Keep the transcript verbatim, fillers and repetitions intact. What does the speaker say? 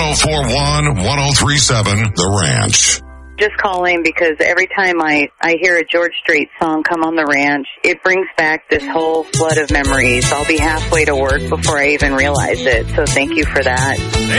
oh four one, one oh three seven, The Ranch. Just calling because every time I, I hear a George Strait song come on the ranch, it brings back this whole flood of memories. I'll be halfway to work before I even realize it, so thank you for that.